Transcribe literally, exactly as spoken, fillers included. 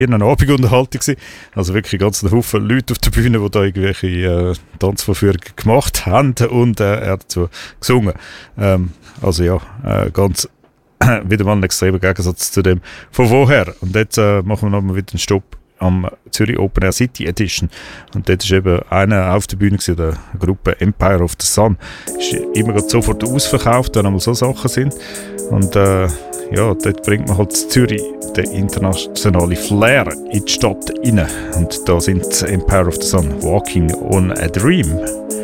eine Abendunterhaltung gewesen. Also wirklich ganz ein Haufen Leute auf der Bühne, die da irgendwelche äh, Tanzvorführungen gemacht haben und äh, er hat dazu gesungen. Ähm, also ja, äh, ganz wieder mal ein extremer Gegensatz zu dem von vorher. Und jetzt äh, machen wir nochmal wieder einen Stopp am Zürich Open Air City Edition. Und dort ist eben einer auf der Bühne gewesen, der Gruppe Empire of the Sun. Ist immer gerade sofort ausverkauft, wenn einmal so Sachen sind. Und äh, ja, dort bringt man halt Zürich den internationalen Flair in die Stadt rein. Und da sind Empire of the Sun, Walking on a Dream.